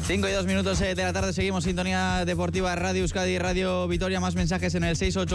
5 y 2 minutos de la tarde, seguimos Sintonía Deportiva, Radio Euskadi, Radio Vitoria. Más mensajes en el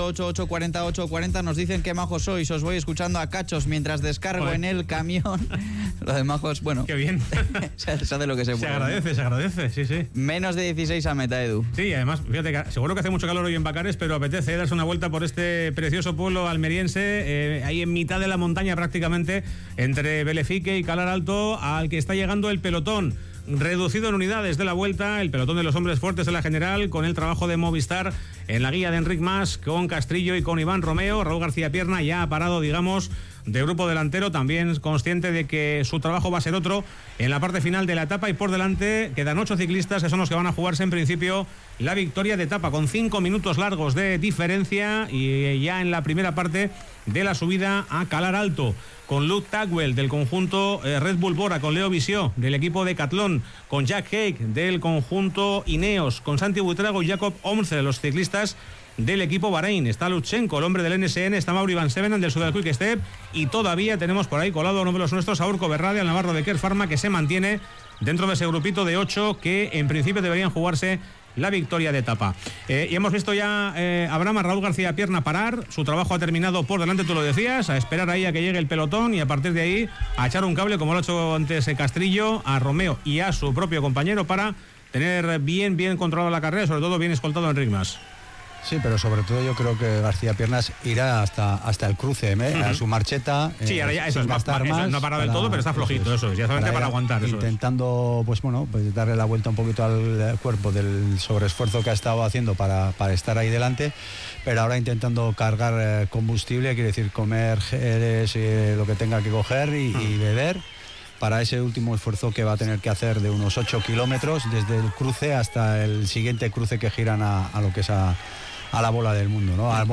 688-840-840. Nos dicen que majos sois, os voy escuchando a cachos mientras descargo en el camión. Lo de majos, bueno. Qué bien. Se hace lo que se puede. Se agradece, sí, sí. Menos de 16 a meta, Edu. Sí, además, fíjate que seguro que hace mucho calor hoy en Bacares, pero apetece darse una vuelta por este precioso pueblo almeriense, ahí en mitad de la montaña prácticamente, entre Belefique y Calar Alto, al que está llegando el pelotón. Reducido en unidades de la vuelta, el pelotón de los hombres fuertes de la general, con el trabajo de Movistar en la guía de Enric Mas, con Castrillo y con Iván Romeo. Raúl García Pierna ya ha parado, digamos, de grupo delantero, también consciente de que su trabajo va a ser otro en la parte final de la etapa, y por delante quedan 8 ciclistas que son los que van a jugarse en principio la victoria de etapa, con 5 minutos largos de diferencia, y ya en la primera parte de la subida a Calar Alto, con Luke Tagwell del conjunto Red Bull Bora, con Leo Visió del equipo Decathlon, con Jack Haig del conjunto Ineos, con Santi Buitrago y Jacob Omsel, los ciclistas del equipo Bahrein. Está Lutsenko, el hombre del NSN, está Mauri Van Sevenen del Soudal Quick Step, y todavía tenemos por ahí colado uno de los nuestros, a Urco Berrade, al navarro de Kerr Pharma, que se mantiene dentro de ese grupito de 8 que en principio deberían jugarse la victoria de etapa. Y hemos visto ya a Raúl García Pierna parar. Su trabajo ha terminado por delante, tú lo decías, a esperar ahí a que llegue el pelotón, y a partir de ahí a echar un cable, como lo ha hecho antes Castrillo, a Romeo y a su propio compañero, para tener bien controlada la carrera, sobre todo bien escoltado Enric Mas. Sí, pero sobre todo yo creo que García Piernas irá hasta el cruce, a su marcheta. Sí, ahora ya eso es más, no ha parado del todo, pero está flojito, eso es, ya solamente para aguantar. Intentando, pues darle la vuelta un poquito al cuerpo del sobreesfuerzo que ha estado haciendo para estar ahí delante, pero ahora intentando cargar combustible, quiere decir comer geles, lo que tenga que coger y beber, para ese último esfuerzo que va a tener que hacer de unos 8 kilómetros desde el cruce hasta el siguiente cruce que giran a lo que es a la bola del mundo, ¿no? A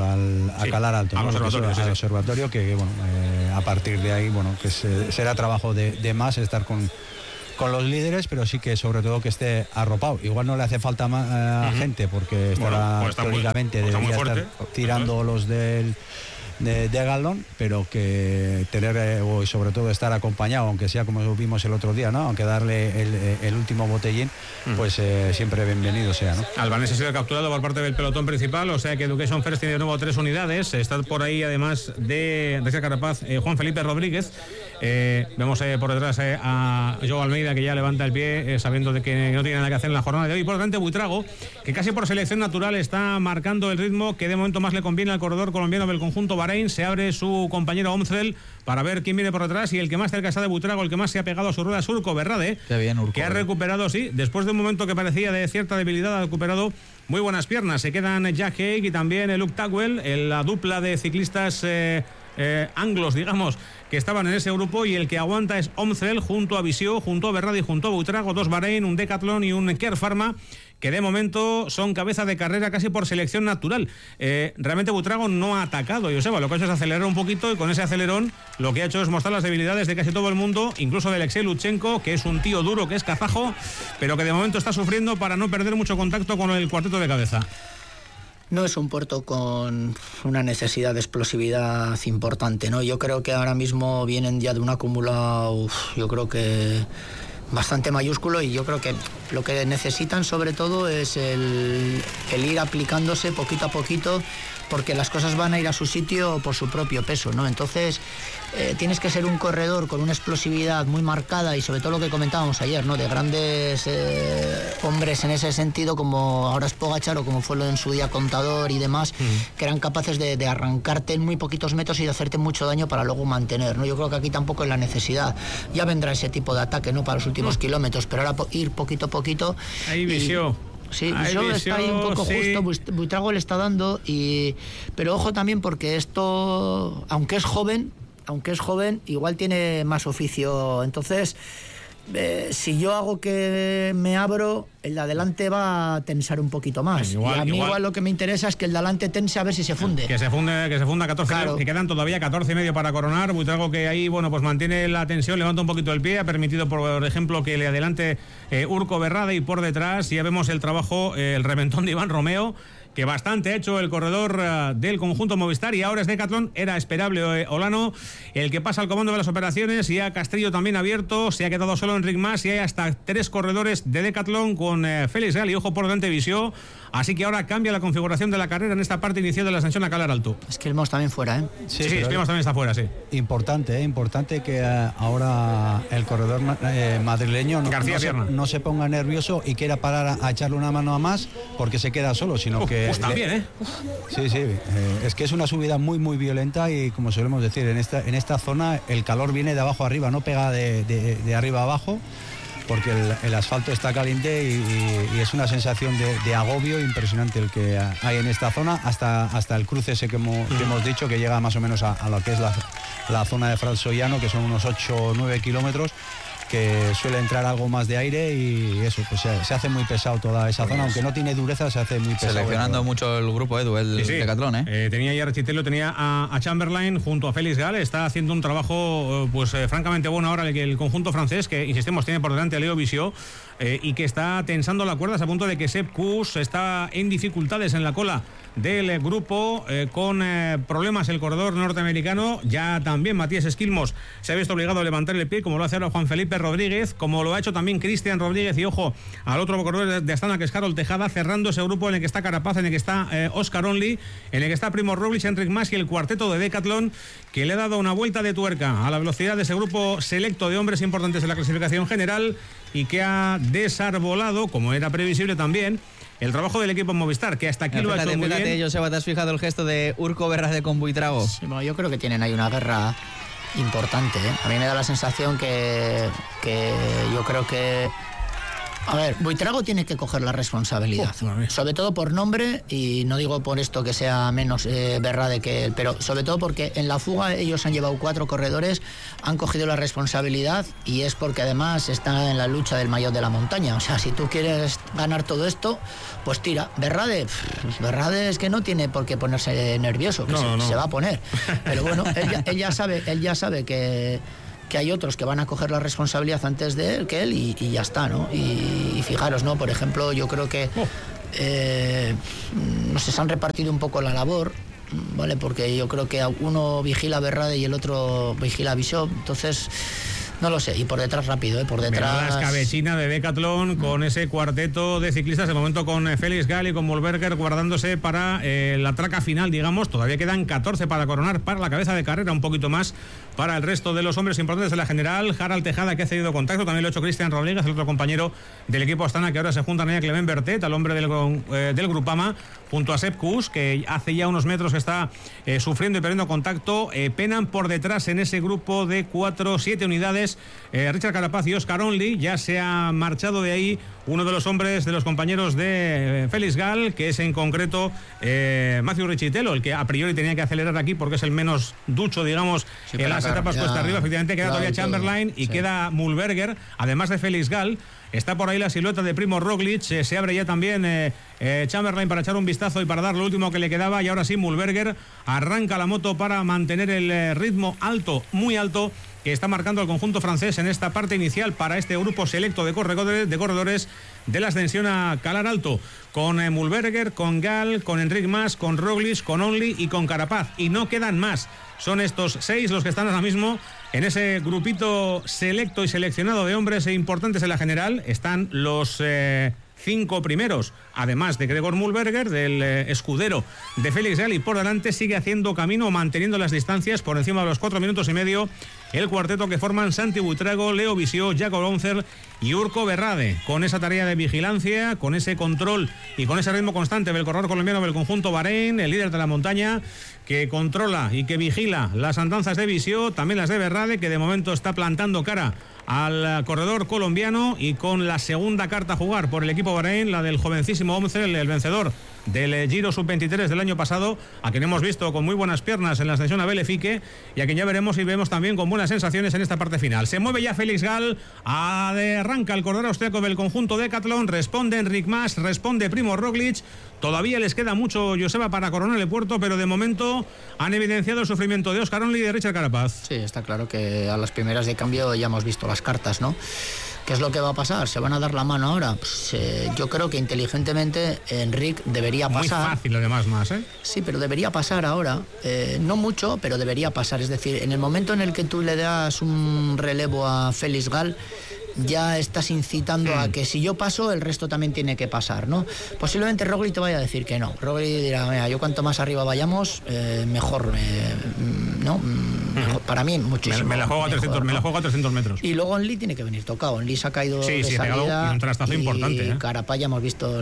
Calar Alto, ¿no? Al observatorio, que a partir de ahí, que será trabajo de más estar con los líderes, pero sí que sobre todo que esté arropado. Igual no le hace falta más gente, porque estará teóricamente debería estar tirando los de galón, pero que tener y sobre todo estar acompañado, aunque sea como vimos el otro día, ¿no? Aunque darle el último botellín, pues siempre bienvenido sea, ¿no? Albanés ha sido capturado por parte del pelotón principal, o sea que Education First tiene de nuevo 3 unidades. Está por ahí, además de Richard Carapaz, Juan Felipe Rodríguez. Vemos por detrás a Joe Almeida, que ya levanta el pie, sabiendo de que no tiene nada que hacer en la jornada de hoy. Por delante Buitrago, que casi por selección natural está marcando el ritmo que de momento más le conviene al corredor colombiano del conjunto Bahrein. Se abre su compañero Omsel para ver quién viene por detrás, y el que más cerca está de Buitrago, el que más se ha pegado a su rueda, es Urco Berrade. Qué bien, Urco, que ha recuperado, sí, después de un momento que parecía de cierta debilidad, ha recuperado muy buenas piernas. Se quedan Jack Haig y también Luke Tagwell, la dupla de ciclistas anglos, digamos, que estaban en ese grupo, y el que aguanta es Omsel junto a Visió, junto a Berrade y junto a Buitrago, 2 Bahrein, un Decathlon y un Kerr Pharma, que de momento son cabeza de carrera casi por selección natural. Realmente Buitrago no ha atacado, Joseba, lo que ha hecho es acelerar un poquito, y con ese acelerón lo que ha hecho es mostrar las debilidades de casi todo el mundo, incluso de Alexei Lutsenko, que es un tío duro, que es kazajo, pero que de momento está sufriendo para no perder mucho contacto con el cuarteto de cabeza. No es un puerto con una necesidad de explosividad importante, ¿no? Yo creo que ahora mismo vienen ya de un acumulado, yo creo que bastante mayúsculo, y yo creo que lo que necesitan sobre todo es el ir aplicándose poquito a poquito, porque las cosas van a ir a su sitio por su propio peso, ¿no? Entonces tienes que ser un corredor con una explosividad muy marcada, y sobre todo lo que comentábamos ayer, ¿no? De grandes hombres en ese sentido, como ahora es Pogačar, o como fue lo en su día Contador y demás, que eran capaces de arrancarte en muy poquitos metros y de hacerte mucho daño para luego mantener, ¿no? Yo creo que aquí tampoco es la necesidad. Ya vendrá ese tipo de ataque, ¿no? Para los últimos kilómetros, pero ahora ir poquito a poquito. Ahí Visió. Sí, Visió está ahí un poco justo, Buitrago le está dando, pero ojo también, porque esto, aunque es joven, igual tiene más oficio. Entonces, si yo hago que me abro, el de adelante va a tensar un poquito más. Igual lo que me interesa es que el de adelante tense, a ver si se funde. Que se funda 14, claro. Que quedan todavía 14 y medio para coronar. Buitrago, que ahí, pues mantiene la tensión, levanta un poquito el pie, ha permitido, por ejemplo, que le adelante Urco Berrade, y por detrás ya vemos el trabajo, el reventón de Iván Romeo, que bastante ha hecho el corredor del conjunto Movistar, y ahora es Decathlon. Era esperable Olano el que pasa al comando de las operaciones, y a Castrillo también abierto, se ha quedado solo Enric Mas, y hay hasta 3 corredores de Decathlon con Félix Gal y ojo por delante Visio. Así que ahora cambia la configuración de la carrera en esta parte inicial de la ascensión a Calar Alto. Es que el Mos también fuera, ¿eh? Sí, Esquilmos también está fuera, sí. Importante que ahora el corredor madrileño no se ponga nervioso y quiera parar a echarle una mano a más porque se queda solo, sino que... Pues también, Sí, es que es una subida muy, muy violenta, y como solemos decir, en esta zona el calor viene de abajo arriba, no pega de arriba abajo, porque el asfalto está caliente y es una sensación de agobio impresionante el que hay en esta zona, hasta el cruce ese que hemos dicho, que llega más o menos a lo que es la zona de Fralsollano, que son unos 8 o 9 kilómetros, que suele entrar algo más de aire, y eso, pues se hace muy pesado toda esa zona, aunque no tiene dureza, se hace muy pesado. Seleccionando mucho el grupo, Edu, el Decathlon, tenía ya Rechitelo, tenía a Chamberlain junto a Félix Gal. Está haciendo un trabajo francamente bueno ahora el conjunto francés, que insistimos tiene por delante a Leo Visio, y que está tensando las cuerdas a punto de que Sepp Kuss está en dificultades en la cola del grupo, con problemas el corredor norteamericano. Ya también Matías Esquilmos se ha visto obligado a levantar el pie, como lo hace ahora Juan Felipe Rodríguez, como lo ha hecho también Cristian Rodríguez, y ojo al otro corredor de Astana, que es Harold Tejada, cerrando ese grupo en el que está Carapaz, en el que está Oscar Only, en el que está Primo Roglic, Enric Mas y el cuarteto de Decathlon, que le ha dado una vuelta de tuerca a la velocidad de ese grupo selecto de hombres importantes de la clasificación general, y que ha desarbolado, como era previsible también, el trabajo del equipo Movistar, que hasta aquí lo ha hecho muy bien. Joseba, ¿te has fijado el gesto de Urco Berrade con Buitrago? Sí, bueno, yo creo que tienen ahí una guerra importante, ¿eh? A mí me da la sensación que yo creo que... A ver, Buitrago tiene que coger la responsabilidad, sobre todo por nombre, y no digo por esto que sea menos Berrade que él, pero sobre todo porque en la fuga ellos han llevado 4 corredores, han cogido la responsabilidad, y es porque además está en la lucha del maillot de la montaña. O sea, si tú quieres ganar todo esto, pues tira. Berrade es que no tiene por qué ponerse nervioso, que se va a poner, pero bueno, él ya sabe que hay otros que van a coger la responsabilidad antes de él, que él, y ya está, ¿no? Y fijaros, ¿no? Por ejemplo, yo creo que no sé, se han repartido un poco la labor, ¿vale? Porque yo creo que uno vigila a Berrade y el otro vigila a Bishop, entonces... No lo sé, y por detrás rápido, por detrás... La escabechina de Decathlon con ese cuarteto de ciclistas, de momento con Félix Gal y con Mühlberger guardándose para la traca final, digamos. Todavía quedan 14 para coronar para la cabeza de carrera, un poquito más para el resto de los hombres importantes de la general. Harald Tejada, que ha cedido contacto, también lo ha hecho Cristian Rodríguez, el otro compañero del equipo Astana, que ahora se juntan ahí a Clement Bertet, al hombre del Grupama, junto a Sepp Kuss, que hace ya unos metros que está sufriendo y perdiendo contacto. Penan por detrás en ese grupo de 7 unidades. Richard Carapaz y Oscar Only. Ya se ha marchado de ahí uno de los hombres, de los compañeros de Félix Gal, que es en concreto Matthew Rechitelo, el que a priori tenía que acelerar aquí porque es el menos ducho, digamos, en las etapas cuesta arriba. Efectivamente queda todavía Chamberlain y queda Mühlberger, además de Félix Gal. Está por ahí la silueta de Primo Roglic, se abre ya también Chamberlain para echar un vistazo y para dar lo último que le quedaba, y ahora sí Mühlberger arranca la moto para mantener el ritmo alto, muy alto, que está marcando el conjunto francés en esta parte inicial para este grupo selecto de corredores de la ascensión a Calar Alto, con Mühlberger, con Gal, con Enric Mas, con Roglic, con Only y con Carapaz, y no quedan más. Son estos 6 los que están ahora mismo en ese grupito selecto y seleccionado de hombres importantes en la general. Están los 5 primeros, además de Gregor Mühlberger, del escudero de Félix Gal, y por delante sigue haciendo camino, manteniendo las distancias por encima de los 4 minutos y medio, el cuarteto que forman Santi Buitrago, Leo Visio, Jacob Oncer y Urco Berrade, con esa tarea de vigilancia, con ese control y con ese ritmo constante del corredor colombiano del conjunto Bahrein, el líder de la montaña, que controla y que vigila las andanzas de Visio, también las de Berrade, que de momento está plantando cara al corredor colombiano, y con la segunda carta a jugar por el equipo Bahrein, la del jovencísimo Oncer, el vencedor del Giro Sub-23 del año pasado, a quien hemos visto con muy buenas piernas en la ascensión a Belefique, y a quien ya veremos y vemos también con buenas sensaciones en esta parte final. Se mueve ya Félix Gal, arranca el corredor austriaco del conjunto Decathlon, responde Enric Mas, responde Primo Roglic. Todavía les queda mucho, Joseba, para coronar el puerto, pero de momento han evidenciado el sufrimiento de Oscar Only y de Richard Carapaz. Sí, está claro que a las primeras de cambio ya hemos visto las cartas, ¿no? ¿Qué es lo que va a pasar? ¿Se van a dar la mano ahora? Pues, yo creo que inteligentemente Enric debería pasar. Muy fácil además más, ¿eh? Sí, pero debería pasar ahora. No mucho, pero debería pasar. Es decir, en el momento en el que tú le das un relevo a Félix Gal, ya estás incitando a que si yo paso, el resto también tiene que pasar, ¿no? Posiblemente Roglic te vaya a decir que no. Roglic dirá, mira, yo cuanto más arriba vayamos, mejor, ¿no? Mejor, para mí, muchísimo. Me la juego a 300, ¿no? Me la juego a 300 metros. Y luego Only tiene que venir tocado. Only se ha caído de salida. Y un trastazo importante, ¿eh? Carapaz ya hemos visto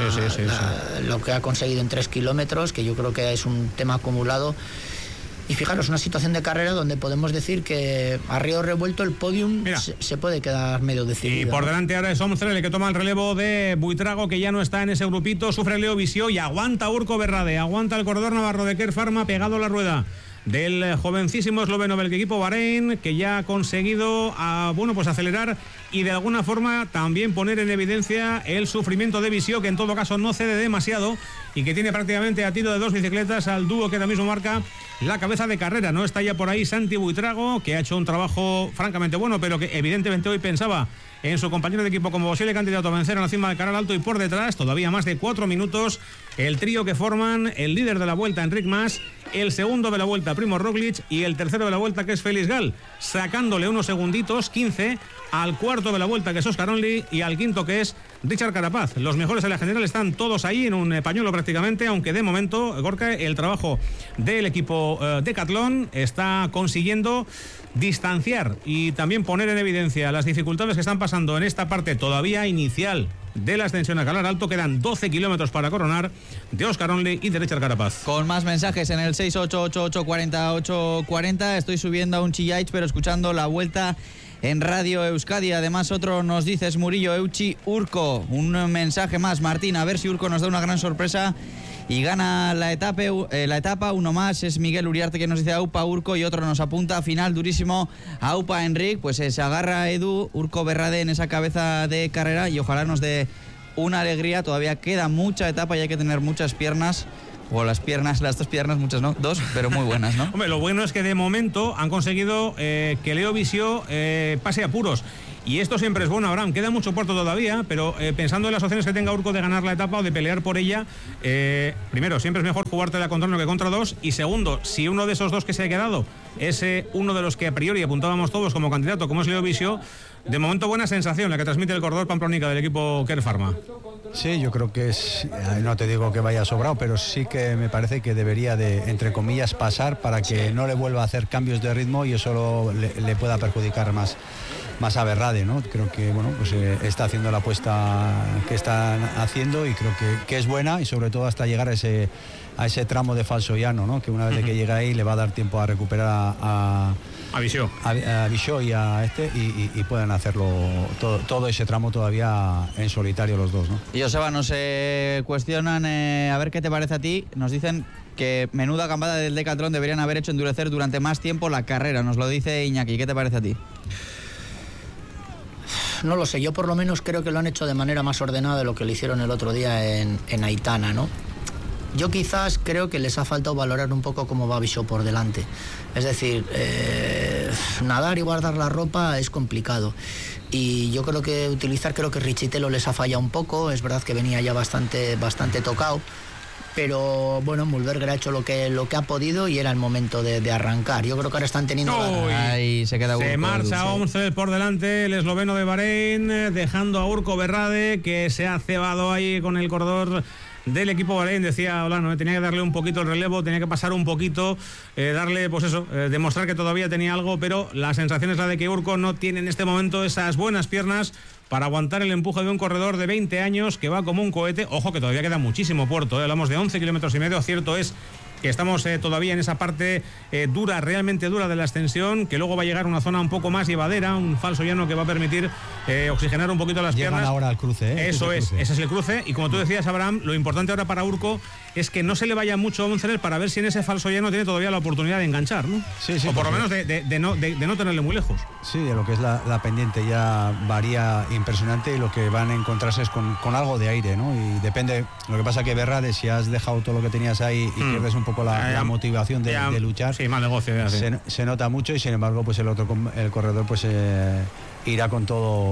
lo que ha conseguido en 3 kilómetros, que yo creo que es un tema acumulado. Y fijaros, una situación de carrera donde podemos decir que a río revuelto el podium se puede quedar medio decidido. Y por delante ahora es Omsel el que toma el relevo de Buitrago, que ya no está en ese grupito. Sufre Leo Visió y aguanta Urco Berrade. Aguanta el corredor navarro de Kern Pharma pegado a la rueda del jovencísimo esloveno del equipo Bahrein, que ya ha conseguido acelerar y de alguna forma también poner en evidencia el sufrimiento de Visió, que en todo caso no cede demasiado y que tiene prácticamente a tiro de 2 bicicletas al dúo que ahora mismo marca la cabeza de carrera. No está ya por ahí Santi Buitrago, que ha hecho un trabajo francamente bueno, pero que evidentemente hoy pensaba en su compañero de equipo como posible candidato a vencer en la cima del Canal Alto, y por detrás, todavía más de 4 minutos, el trío que forman el líder de la Vuelta, Enric Mas, el segundo de la Vuelta, Primo Roglic, y el tercero de la Vuelta, que es Félix Gal, sacándole unos segunditos, 15, al cuarto de la Vuelta, que es Óscar Onley, y al quinto, que es Richard Carapaz. Los mejores en la general están todos ahí en un pañuelo prácticamente, aunque de momento, Gorka, el trabajo del equipo Decathlon está consiguiendo distanciar y también poner en evidencia las dificultades que están pasando en esta parte todavía inicial de la extensión a Calar Alto. Quedan 12 kilómetros para coronar, de Óscar Onley y de Richard Carapaz. Con más mensajes en el 688840840. Estoy subiendo a un Chillaich, pero escuchando la Vuelta en Radio Euskadi. Además, otro nos dice, es Murillo Euchi Urco. Un mensaje más, Martín, a ver si Urco nos da una gran sorpresa y gana la etapa. Uno más es Miguel Uriarte, que nos dice Aupa Urco, y otro nos apunta final durísimo Aupa Enric. Pues se agarra Edu Urco Berrade en esa cabeza de carrera y ojalá nos dé una alegría. Todavía queda mucha etapa y hay que tener muchas piernas. O las dos piernas, muchas no, 2, pero muy buenas, ¿no? Hombre, lo bueno es que de momento han conseguido que Leo Visió pase apuros. Y esto siempre es bueno, Abraham. Queda mucho puerto todavía, pero pensando en las opciones que tenga Urco de ganar la etapa o de pelear por ella, primero, siempre es mejor jugártela contra uno que contra dos. Y segundo, si uno de esos dos que se ha quedado es uno de los que a priori apuntábamos todos como candidato, como es Leo Visió, de momento buena sensación la que transmite el corredor Pamplónica del equipo Kern Pharma. Sí, yo creo que es, no te digo que vaya sobrado, pero sí que me parece que debería de, entre comillas, pasar para que no le vuelva a hacer cambios de ritmo y eso le pueda perjudicar más a Berrade, ¿no? Creo que está haciendo la apuesta que están haciendo y creo que es buena, y sobre todo hasta llegar a ese tramo de falso llano, ¿no? Que una vez que llegue ahí le va a dar tiempo a recuperar a Visió y a y puedan hacerlo todo ese tramo todavía en solitario los dos, ¿no? Y Joseba, nos cuestionan, a ver qué te parece a ti. Nos dicen que menuda campada del Decathlon, deberían haber hecho endurecer durante más tiempo la carrera. Nos lo dice Iñaki. ¿Qué te parece a ti? No lo sé, yo por lo menos creo que lo han hecho de manera más ordenada de lo que lo hicieron el otro día en Aitana, ¿no? Yo quizás creo que les ha faltado valorar un poco cómo va Visió por delante. Es decir, nadar y guardar la ropa es complicado. Y yo creo que Richitelo les ha fallado un poco. Es verdad que venía ya bastante tocado. Pero bueno, Mulberger ha hecho lo que ha podido y era el momento de arrancar. Yo creo que ahora están teniendo ahí se queda Urco. Se marcha Omsel por delante, el esloveno de Bahrein, dejando a Urco Berrade, que se ha cebado ahí con el corredor del equipo Bahrein. Decía Olano, tenía que darle un poquito el relevo, tenía que pasar un poquito, darle, demostrar que todavía tenía algo, pero la sensación es la de que Urco no tiene en este momento esas buenas piernas para aguantar el empuje de un corredor de 20 años que va como un cohete. Ojo que todavía queda muchísimo puerto, hablamos de 11 kilómetros y medio. Cierto es que estamos todavía en esa parte dura, realmente dura de la extensión, que luego va a llegar a una zona un poco más llevadera, un falso llano que va a permitir oxigenar un poquito las piernas. Llegan ahora al cruce, Eso es, ese es el cruce, y como tú decías, Abraham, lo importante ahora para Urco es que no se le vaya mucho a Omsel para ver si en ese falso llano tiene todavía la oportunidad de enganchar, ¿no? Sí, o por lo menos de no tenerle muy lejos. Sí, de lo que es la pendiente ya varía impresionante, y lo que van a encontrarse es con algo de aire, ¿no? Y depende, lo que pasa que Berrade, si has dejado todo lo que tenías ahí y pierdes un poco la motivación de luchar, sí, mal negocio, se nota mucho, y sin embargo pues el corredor pues irá con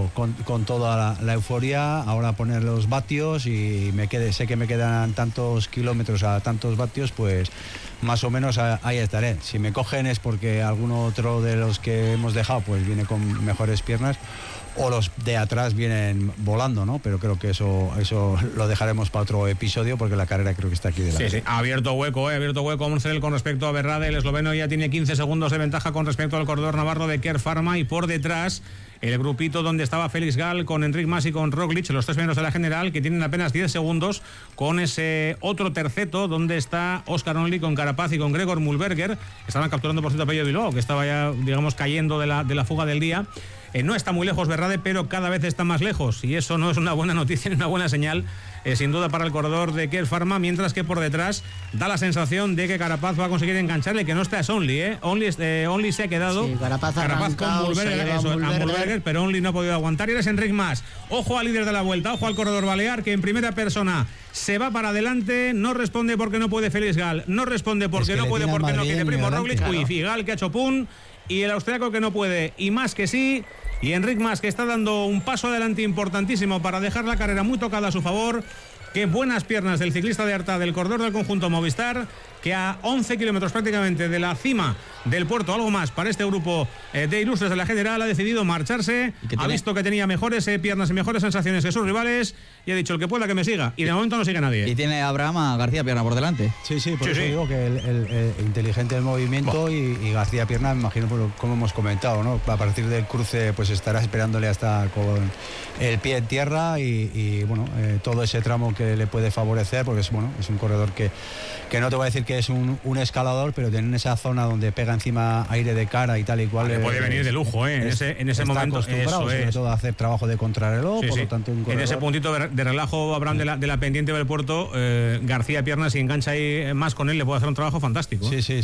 toda la euforia ahora a poner los vatios, y sé que me quedan tantos kilómetros a tantos vatios, pues más o menos ahí estaré. Si me cogen es porque alguno otro de los que hemos dejado pues viene con mejores piernas, o los de atrás vienen volando, ¿no? Pero creo que eso lo dejaremos para otro episodio, porque la carrera creo que está aquí delante. Sí, ha abierto hueco Amstel con respecto a Berrade. El esloveno ya tiene 15 segundos de ventaja con respecto al corredor navarro de Kern Pharma, y por detrás el grupito donde estaba Félix Gall con Enric Mas y con Roglic, los tres primeros de la general, que tienen apenas 10 segundos, con ese otro terceto donde está Oscar Only con Carapaz y con Gregor Mulberger. Estaban capturando por cierto a Pello Bilbao, que estaba ya, digamos, cayendo de la fuga del día. No está muy lejos Berrade, pero cada vez está más lejos, y eso no es una buena noticia ni una buena señal, sin duda, para el corredor de Kern Pharma, mientras que por detrás da la sensación de que Carapaz va a conseguir engancharle, que no está es Only, Only se ha quedado. Sí, Carapaz con Mulberger, pero Only no ha podido aguantar, y eres Enric Mas. Ojo al líder de la vuelta, ojo al corredor balear, que en primera persona se va para adelante, no responde porque no puede Félix Gall, no responde porque no puede, porque no quiere Primo Roglic, claro. Y Gall que ha hecho pun, y el austriaco que no puede, y Mas que sí. Y Enric Mas, que está dando un paso adelante importantísimo para dejar la carrera muy tocada a su favor. Qué buenas piernas del ciclista de Artà, del corredor del conjunto Movistar, que a 11 kilómetros prácticamente de la cima del puerto, algo más para este grupo de ilustres de la general, ha decidido marcharse. Ha visto que tenía mejores piernas y mejores sensaciones que sus rivales, y ha dicho: el que pueda que me siga. Y de momento no sigue nadie. Y tiene Abraham a García Pierna por delante. Sí, por eso digo que el inteligente del movimiento, y García Pierna, me imagino, como hemos comentado, ¿no? A partir del cruce pues estará esperándole hasta con el pie en tierra, y todo ese tramo que le puede favorecer, porque es un corredor que no te voy a decir que es un escalador, pero tiene esa zona donde pega encima aire de cara y tal y cual. Puede venir de lujo, en ese momento. Eso es. Sobre todo a hacer trabajo de contrarreloj, por lo tanto, en ese puntito de relajo, Abraham, de la pendiente del puerto, García Pierna, si engancha ahí más con él, le puede hacer un trabajo fantástico. Sí.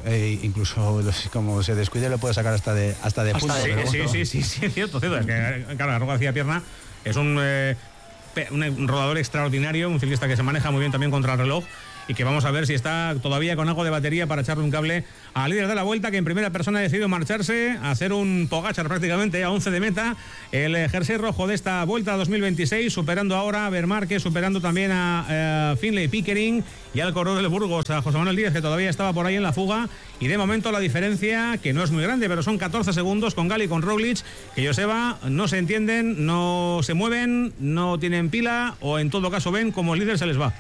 Incluso como se descuide le puede sacar hasta de punta. Sí, es cierto. Es que, claro, García Pierna es un rodador extraordinario, un ciclista que se maneja muy bien también contra el reloj, y que vamos a ver si está todavía con algo de batería para echarle un cable al líder de la vuelta, que en primera persona ha decidido marcharse, a hacer un Pogačar prácticamente a 11 de meta, el jersey rojo de esta vuelta 2026, superando ahora a Vermarque, superando también a Finlay Pickering y al corredor del Burgos, a José Manuel Díaz, que todavía estaba por ahí en la fuga, y de momento la diferencia, que no es muy grande, pero son 14 segundos con Gall y con Roglic, que Joseba no se entienden, no se mueven, no tienen pila, o en todo caso ven como el líder se les va.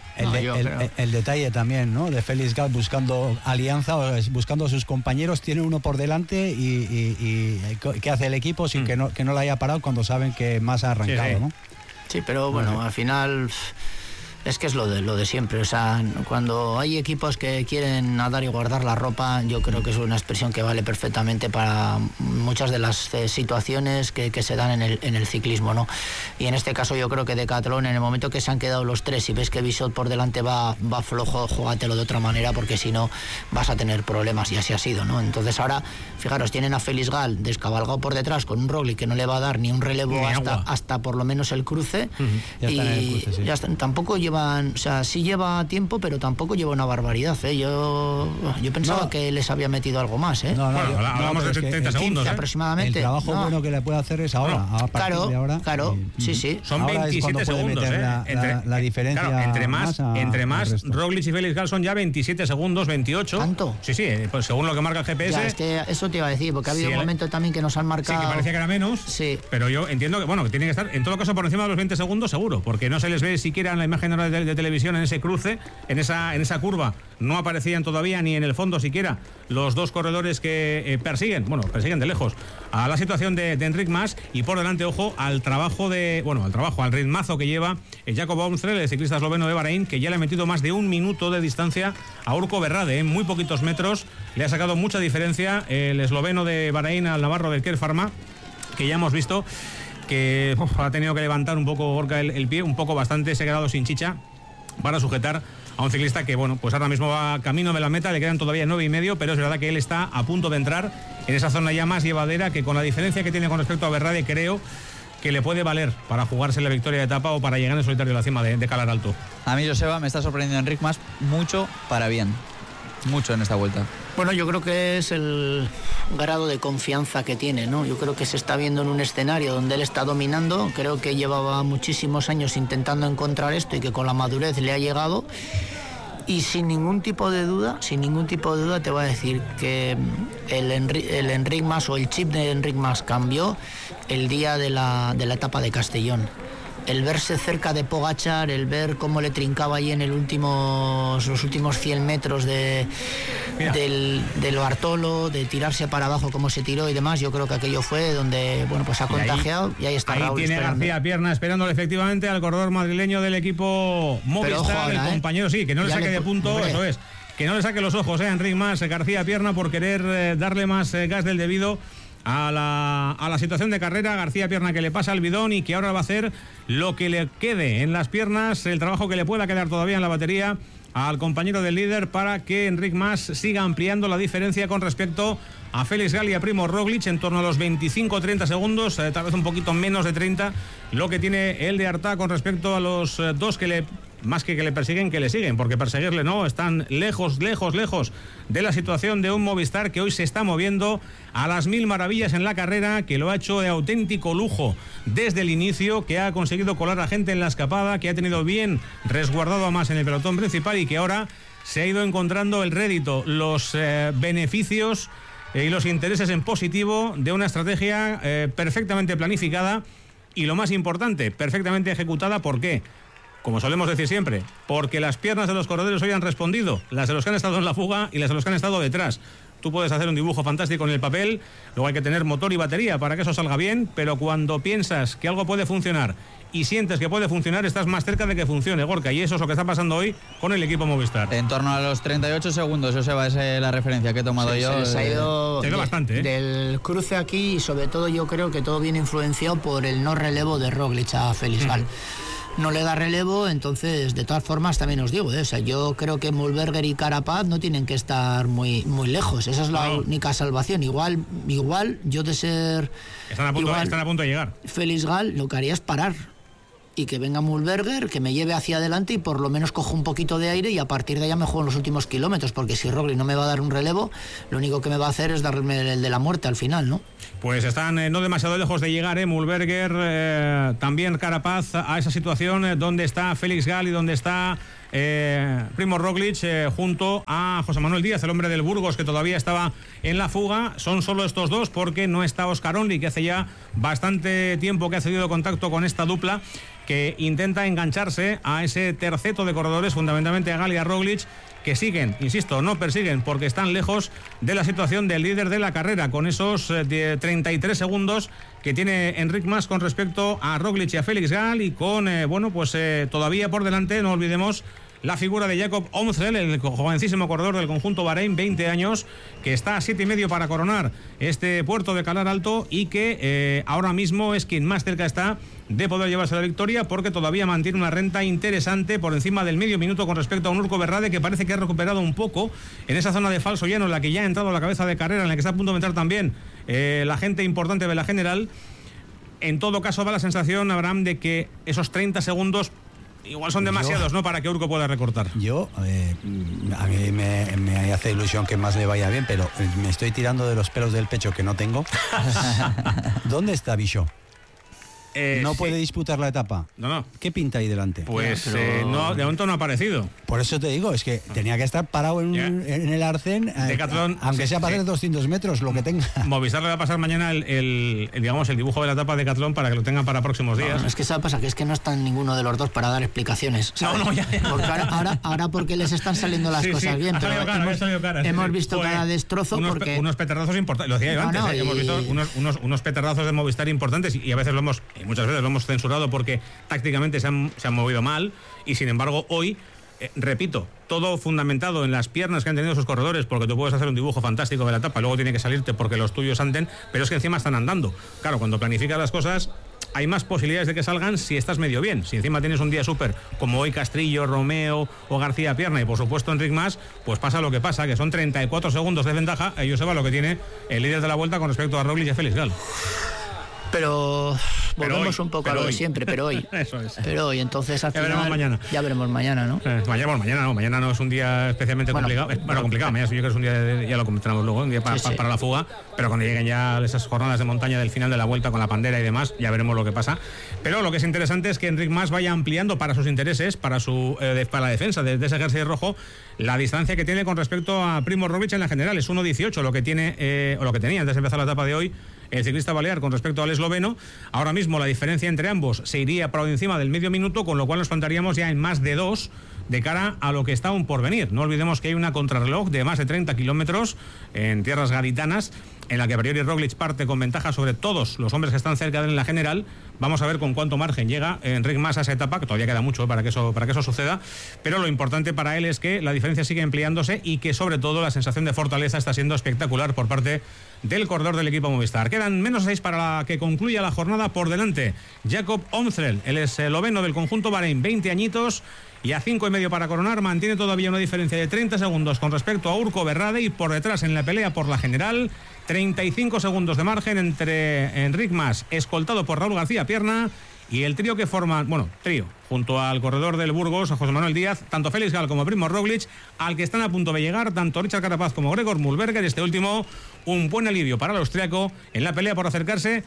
El detalle también, ¿no?, de Félix Gall buscando alianza, buscando a sus compañeros, tiene uno por delante, y ¿qué hace el equipo sin que no la haya parado cuando saben que más ha arrancado, ¿no? Sí, pero bueno, al final es que es lo de siempre. O sea, cuando hay equipos que quieren nadar y guardar la ropa, yo creo que es una expresión que vale perfectamente para muchas de las situaciones que se dan en el ciclismo, ¿no? Y en este caso yo creo que Decathlon, en el momento que se han quedado los tres y ves que Bissot por delante va flojo, júgatelo de otra manera, porque si no vas a tener problemas, y así ha sido, ¿no? Entonces ahora, fijaros, tienen a Félix Gall descabalgado por detrás con un Roglic que no le va a dar ni un relevo hasta por lo menos el cruce. Y ya está, tampoco llevan, o sea, sí lleva tiempo, pero tampoco lleva una barbaridad, ¿eh? Yo pensaba que les había metido algo más, ¿eh? Hablamos de 30 segundos, aproximadamente. El trabajo bueno que le puede hacer es ahora, a partir de ahora. Claro, sí. Son 27 segundos, la diferencia. Claro, entre más Roglic y Félix Gall son ya 27 segundos, 28. ¿Tanto? Sí, pues según lo que marca el GPS. Ya, es que eso te iba a decir, porque ha habido un momento también que nos han marcado. Sí, que parecía que era menos. Sí. Pero yo entiendo que tiene que estar, en todo caso, por encima de los 20 segundos, seguro, porque no se les ve siquiera en la imagen de televisión, en ese cruce, en esa curva. No aparecían todavía ni en el fondo siquiera los dos corredores que persiguen de lejos a la situación de Enric Mas, y por delante, ojo, al ritmazo que lleva Jakob Amstel, el ciclista esloveno de Bahrein, que ya le ha metido más de un minuto de distancia a Urco Berrade, en muy poquitos metros. Le ha sacado mucha diferencia el esloveno de Bahrein al navarro del Kern Pharma, que ya hemos visto que ha tenido que levantar un poco Gorka el pie, un poco bastante, se ha quedado sin chicha para sujetar a un ciclista que, pues ahora mismo va camino de la meta, le quedan todavía 9,5, pero es verdad que él está a punto de entrar en esa zona ya más llevadera, que con la diferencia que tiene con respecto a Berrade, creo que le puede valer para jugarse la victoria de etapa o para llegar en solitario a la cima de Calar Alto. A mí, Joseba, me está sorprendiendo Enric Mas mucho para bien. mucho en esta vuelta. Bueno, yo creo que es el grado de confianza que tiene, ¿no? Yo creo que se está viendo en un escenario donde él está dominando. Creo que llevaba muchísimos años intentando encontrar esto y que con la madurez le ha llegado. Y sin ningún tipo de duda te voy a decir que el Enric Mas o el chip de Enric Mas cambió el día de la etapa de Castellón. El verse cerca de Pogačar, el ver cómo le trincaba ahí en los últimos 100 metros de Bartolo, de tirarse para abajo como se tiró y demás, yo creo que aquello fue donde, bueno, pues ha contagiado y ahí está Raúl. Ahí tiene esperando. García Pierna esperándole efectivamente al corredor madrileño del equipo Movistar, ahora, el compañero, sí, que no le saque de punto, hombre. Eso es, que no le saque los ojos, Enric Mas, García Pierna, por querer darle más gas del debido a la situación de carrera. García Pierna que le pasa el bidón y que ahora va a hacer lo que le quede en las piernas, el trabajo que le pueda quedar todavía en la batería al compañero del líder para que Enric Mas siga ampliando la diferencia con respecto a Félix Gall y a Primo Roglic en torno a los 25-30 segundos, tal vez un poquito menos de 30, lo que tiene el de Artà con respecto a los dos que le... Más que le persiguen, que le siguen, porque perseguirle no, están lejos de la situación de un Movistar que hoy se está moviendo a las mil maravillas en la carrera, que lo ha hecho de auténtico lujo desde el inicio, que ha conseguido colar a gente en la escapada, que ha tenido bien resguardado a Mas en el pelotón principal y que ahora se ha ido encontrando el rédito, los beneficios y los intereses en positivo de una estrategia perfectamente planificada y, lo más importante, perfectamente ejecutada. ¿Por qué? Como solemos decir siempre, porque las piernas de los corredores hoy han respondido, las de los que han estado en la fuga y las de los que han estado detrás. Tú puedes hacer un dibujo fantástico en el papel, luego hay que tener motor y batería para que eso salga bien, pero cuando piensas que algo puede funcionar y sientes que puede funcionar, estás más cerca de que funcione, Gorka, y eso es lo que está pasando hoy con el equipo Movistar. En torno a los 38 segundos, Joseba, esa es la referencia que he tomado yo. Se ha ido bastante, del cruce aquí, y sobre todo yo creo que todo viene influenciado por el no relevo de Roglic a Félix Gall. No le da relevo, entonces de todas formas también os digo, o sea, yo creo que Mühlberger y Carapaz no tienen que estar muy lejos, esa es la única salvación. Igual yo de ser están a punto de llegar. Félix Gall lo que haría es parar y que venga Mühlberger, que me lleve hacia adelante y por lo menos cojo un poquito de aire y a partir de allá me juego en los últimos kilómetros, porque si Roglic no me va a dar un relevo, lo único que me va a hacer es darme el de la muerte al final, ¿no? Pues están no demasiado lejos de llegar, Mühlberger, también Carapaz, a esa situación donde está Félix Gall y donde está Primo Roglic junto a José Manuel Díaz, el hombre del Burgos, que todavía estaba en la fuga. Son solo estos dos porque no está Oscar Onley, que hace ya bastante tiempo que ha cedido contacto con esta dupla, que intenta engancharse a ese terceto de corredores, fundamentalmente a Gall y a Roglic, que siguen, insisto, no persiguen porque están lejos de la situación del líder de la carrera, con esos 33 segundos que tiene Enric Mas con respecto a Roglic y a Félix Gall, y con, todavía por delante, no olvidemos, la figura de Jakob Omsel, el jovencísimo corredor del conjunto Bahrein, 20 años, que está a 7,5 para coronar este puerto de Calar Alto y que ahora mismo es quien más cerca está de poder llevarse la victoria, porque todavía mantiene una renta interesante por encima del medio minuto con respecto a un Urco Berrade, que parece que ha recuperado un poco en esa zona de falso llano en la que ya ha entrado a la cabeza de carrera, en la que está a punto de entrar también la gente importante de la general. En todo caso, da la sensación, Abraham, de que esos 30 segundos igual son demasiados, ¿no?, para que Urco pueda recortar. A mí me hace ilusión que más le vaya bien, pero me estoy tirando de los pelos del pecho que no tengo. ¿Dónde está Bichot? ¿No puede disputar la etapa? No. ¿Qué pinta ahí delante? Pues no, de momento no ha aparecido. Por eso te digo, es que tenía que estar parado en el arcén, aunque sea para hacer 200 metros, lo que tenga. Movistar le va a pasar mañana el dibujo de la etapa de Decathlon para que lo tengan para próximos días. No, es que ¿sabes pasa? Que es que no están ninguno de los dos para dar explicaciones, ¿sabes? No, ya. Porque ahora porque les están saliendo las cosas bien, pero hemos visto cada destrozo porque... Unos petardazos importantes, lo decía yo antes, hemos visto unos petardazos de Movistar importantes, y a veces muchas veces lo hemos censurado porque tácticamente se han movido mal, y sin embargo hoy, repito, todo fundamentado en las piernas que han tenido sus corredores, porque tú puedes hacer un dibujo fantástico de la etapa, luego tiene que salirte porque los tuyos anden, pero es que encima están andando. Claro, cuando planificas las cosas hay más posibilidades de que salgan si estás medio bien. Si encima tienes un día súper como hoy Castrillo, Romeo o García Pierna y por supuesto Enric Mas, pues pasa lo que pasa, que son 34 segundos de ventaja. Ellos se va lo que tiene el líder de la vuelta con respecto a Roglic y a Félix Gall. Pero volvemos un poco a lo de siempre, pero hoy. Eso es. Pero hoy, entonces al Ya final, veremos mañana. Ya veremos mañana, ¿no? Mañana no es un día especialmente complicado. Complicado, mañana yo creo que es un día, ya lo comentaremos luego, un día para la fuga, pero cuando lleguen ya esas jornadas de montaña del final de la Vuelta con la Pandera y demás, ya veremos lo que pasa. Pero lo que es interesante es que Enric Mas vaya ampliando para sus intereses, para la defensa de ese jersey rojo, la distancia que tiene con respecto a Primo Roglic en la general. Es 1.18 lo que tiene, o lo que tenía antes de empezar la etapa de hoy el ciclista balear con respecto al esloveno. Ahora mismo la diferencia entre ambos se iría por encima del medio minuto, con lo cual nos plantaríamos ya en más de 2 de cara a lo que está aún por venir. No olvidemos que hay una contrarreloj de más de 30 kilómetros en tierras gaditanas, en la que a priori Roglic parte con ventaja sobre todos los hombres que están cerca de él en la general. Vamos a ver con cuánto margen llega Enric Mas a esa etapa, que todavía queda mucho para que eso suceda, pero lo importante para él es que la diferencia sigue ampliándose y que sobre todo la sensación de fortaleza está siendo espectacular por parte del corredor del equipo Movistar. Quedan menos 6 para que concluya la jornada. Por delante Jakob Omsrel, el esloveno del conjunto Bahrein, 20 añitos, y a 5,5 para coronar. Mantiene todavía una diferencia de 30 segundos con respecto a Urko Berrade, y por detrás en la pelea por la general 35 segundos de margen entre Enric Mas, escoltado por Raúl García Pierna, y el trío que forman, junto al corredor del Burgos, a José Manuel Díaz, tanto Félix Gal como Primo Roglic, al que están a punto de llegar tanto Richard Carapaz como Gregor Mühlberger. Este último, un buen alivio para el austriaco en la pelea por acercarse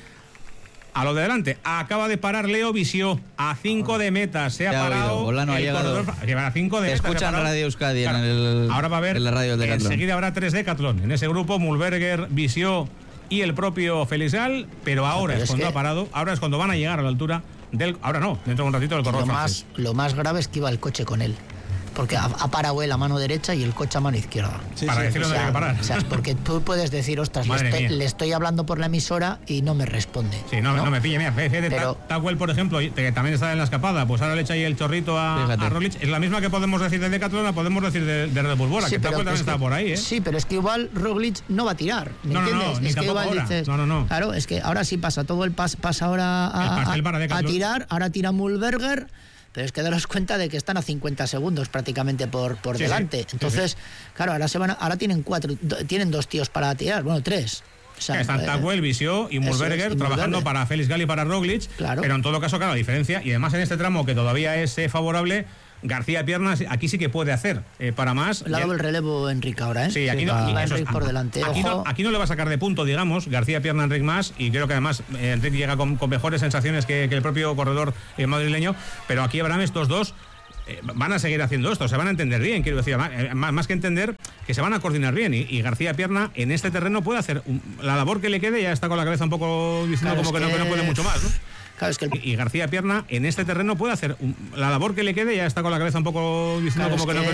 a lo de delante. Acaba de parar Leo Visió a 5 de meta. Se ha parado. Bolano ha llegado. A 5 de meta. Escucha en Radio Euskadi, claro. Ahora va a haber. En la radio del Decathlon. Enseguida habrá 3 Decathlon. En ese grupo, Mühlberger, Visió y el propio Félix Gal. Pero ahora es cuando ha parado. Ahora es cuando van a llegar a la altura del. Ahora no, dentro de un ratito del corredor francés. Lo más grave es que iba el coche con él. Porque ha parado él a mano derecha y el coche a mano izquierda. Para decirlo dónde hay que parar. O sea, porque tú puedes decir, ostras, le estoy hablando por la emisora y no me responde. Sí, no me pille. Mira, pero Tacuel, por ejemplo, que también está en la escapada, pues ahora le echa ahí el chorrito a Roglic. Es la misma que podemos decir de Decathlon, la podemos decir de Red Bull Bora, que Tacuel también está por ahí, ¿eh? Sí, pero es que igual Roglic no va a tirar, ¿me entiendes? Ni es que igual ahora. dices, no. Claro, es que ahora sí pasa todo pasa ahora a tirar, ahora tira Mühlberger. Pero es que daros cuenta de que están a 50 segundos prácticamente por delante. Sí. Entonces, claro, ahora tienen 2 tíos para tirar, 3. O sea, están Tacuel, Visió y Mühlberger trabajando para Félix Gal y para Roglic. Claro. Pero en todo caso, claro, la diferencia, y además en este tramo que todavía es favorable, García Pierna aquí sí que puede hacer para más. Le ha dado el relevo Enric ahora, ¿eh? Sí, aquí no. Enric por delante. Aquí no le va a sacar de punto, digamos, García Pierna a Enric Mas, y creo que además Enric llega con mejores sensaciones que el propio corredor madrileño, pero aquí habrán estos dos. Van a seguir haciendo esto, se van a entender bien, quiero decir, más que entender, que se van a coordinar bien, y García Pierna en este terreno puede hacer la labor que le quede. Ya está con la cabeza un poco diciendo como que no puede mucho más, ¿no? Claro, es que y García Pierna en este terreno puede hacer la labor que le quede. Ya está con la cabeza un poco diciendo como que no